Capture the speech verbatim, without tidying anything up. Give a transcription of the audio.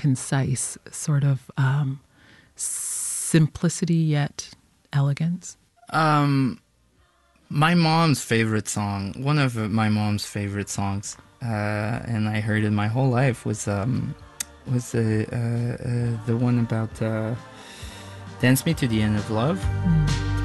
concise sort of um, simplicity yet elegance? Um, my mom's favorite song, one of my mom's favorite songs, uh, and I heard it my whole life, was um, was uh, uh, uh, the one about uh, "Dance Me to the End of Love." Mm.